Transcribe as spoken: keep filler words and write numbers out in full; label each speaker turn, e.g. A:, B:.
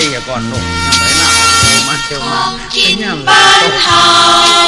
A: ก่อนลูกยังไม่น่าโตมาเที่ยวมาเป็นยังไง
B: บ้านเฮา